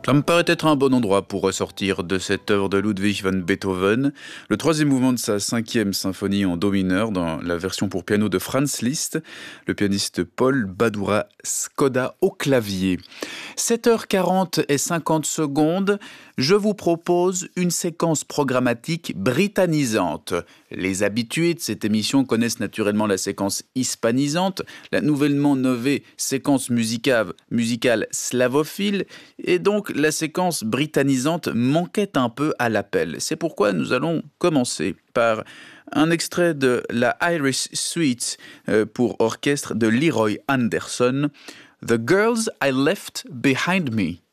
Ça me paraît être un bon endroit pour ressortir de cette œuvre de Ludwig van Beethoven, le troisième mouvement de sa cinquième symphonie en do mineur dans la version pour piano de Franz Liszt, le pianiste Paul Badura Skoda au clavier. 7h40 et 50 secondes, je vous propose une séquence programmatique britannisante. Les habitués de cette émission connaissent naturellement la séquence hispanisante, la nouvellement nommée séquence musicale slavophile, et donc la séquence britannisante manquait un peu à l'appel. C'est pourquoi nous allons commencer par un extrait de la Irish Suite pour orchestre de Leroy Anderson, The Girls I Left Behind Me.